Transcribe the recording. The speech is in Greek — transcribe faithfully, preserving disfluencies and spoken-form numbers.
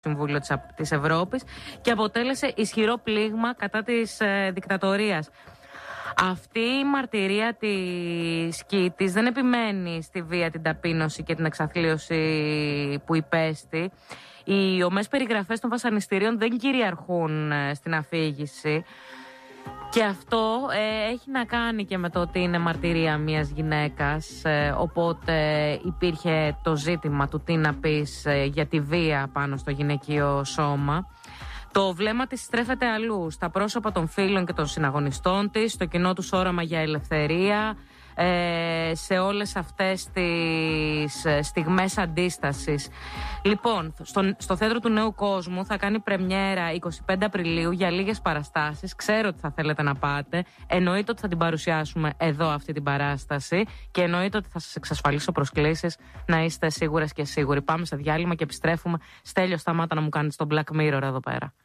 Συμβούλιο της, της Ευρώπης και αποτέλεσε ισχυρό πλήγμα κατά της ε, δικτατορίας. Αυτή η μαρτυρία της Κίτης δεν επιμένει στη βία, την ταπείνωση και την εξαθλίωση που υπέστη. Οι ομές περιγραφές των βασανιστήριων δεν κυριαρχούν ε, στην αφήγηση. Και αυτό ε, έχει να κάνει και με το ότι είναι μαρτυρία μιας γυναίκας, ε, οπότε υπήρχε το ζήτημα του τι να πεις ε, για τη βία πάνω στο γυναικείο σώμα. Το βλέμμα της στρέφεται αλλού, στα πρόσωπα των φίλων και των συναγωνιστών της, στο κοινό τους όραμα για ελευθερία, ε, σε όλες αυτές τις στιγμές αντίστασης. Λοιπόν, στο, στο Θέατρο του Νέου Κόσμου θα κάνει πρεμιέρα εικοστή πέμπτη Απριλίου για λίγες παραστάσεις. Ξέρω ότι θα θέλετε να πάτε. Εννοείται ότι θα την παρουσιάσουμε εδώ αυτή την παράσταση και εννοείται ότι θα σας εξασφαλίσω προσκλήσεις, να είστε σίγουρες και σίγουροι. Πάμε σε διάλειμμα και επιστρέφουμε. Στέλιο, σταμάτα να μου κάνεις το Black Mirror εδώ πέρα.